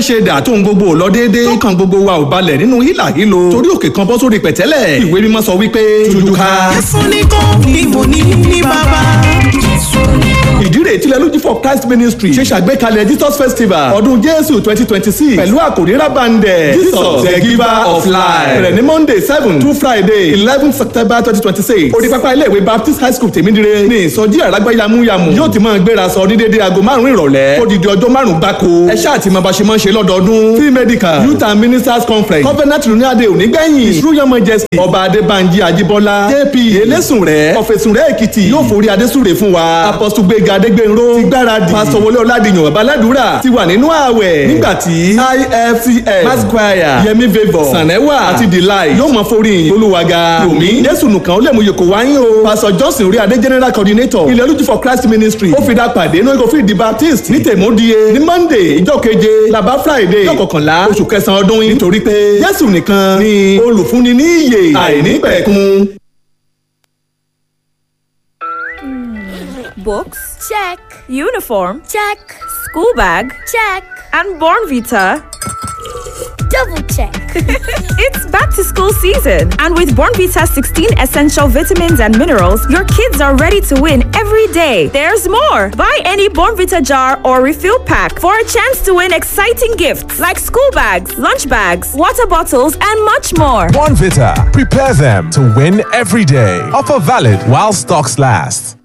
ṣe dà tó ń gbogbo lọ déédéé tó kàn gbogbo wa ò balẹ̀ nínú hílàhílo torí òkè kan bọ́ sórí pẹ̀tẹ́lẹ̀ ìwé mímọ́ sọ wípé tújúká. Jésù nìkan ni mo ní bàbá. ìdí rèé tí Lẹ́lújí for Christ Ministry ṣe ṣàgbékalẹ̀ Jesus Festival ọdún Jésù 2026 pẹ̀lú àkòrí rábàndẹ̀ Jesus the giver of life bẹ̀rẹ̀ ní Monday 7 to Friday 11 September 2026 orí pápá ilé ìwé Baptist High School Tèmídire ní ìsọjí àràgbá yamuyamu yóò ti máa gbéra sọ ní dédé aago 5 ìrọ̀lẹ́ ó di ọjọ́ 5 gbáko ẹ ṣáà ti máa bá ṣe máa ṣe lọ́dọọdún free medical youth and ministers conference covenant luniade onígbẹ̀yìn his royal majesty ọba Adébánjí Ajíbọ́lá JP Elésùnrẹ́ ọ̀fẹ̀sùnrẹ́ Èkìtì yóò forí adésùrè fún wa apostle Gbénga Adégbénró ti gbáradì pásítọ̀ Wọlé Ọládìyàn babaládùúrà ti wà nínú ààwẹ̀ nígbàtí IFCS mass choir Yẹmí Favour Sànẹ́wà àti Delight yóò máa forí olúwaga yomi Jésù nìkan ó lè mú yòókù wáyé o pásítọ̀ Johnson orí adé general coordinator Lẹ́lújí for Christ Ministry ó fi dá pàdé ní Ego Field Baptist ní Tèmódìé ní Monday ìjọ keje làbá Friday ìjọ kọkànlá oṣù kẹsàn-án ọdún yìí nítorí pé Jésù nìkan ni olùfúnni ní ìyè àìnípẹ̀kun. Books? Check. Uniform? Check. School bag? Check. And Bornvita? Double check. It's back to school season, and with Bornvita 16 essential vitamins and minerals, your kids are ready to win every day. There's more. Buy any Bornvita jar or refill pack for a chance to win exciting gifts like school bags, lunch bags, water bottles, and much more. Bornvita. Prepare them to win every day. Offer valid while stocks last.